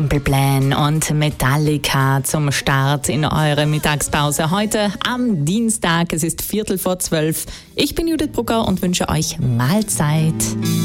Simple Plan und Metallica zum Start in eure Mittagspause. Heute am Dienstag, es ist 11:45. Ich bin Judith Brucker und wünsche euch Mahlzeit.